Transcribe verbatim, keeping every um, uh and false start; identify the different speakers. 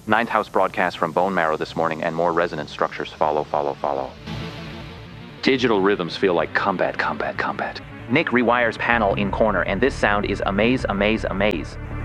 Speaker 1: Ninth house broadcast from bone marrow this morning, and more resonance structures follow, follow, follow. Digital rhythms feel like combat, combat, combat.
Speaker 2: Nick rewires panel in corner, and this sound is amaze, amaze, amaze.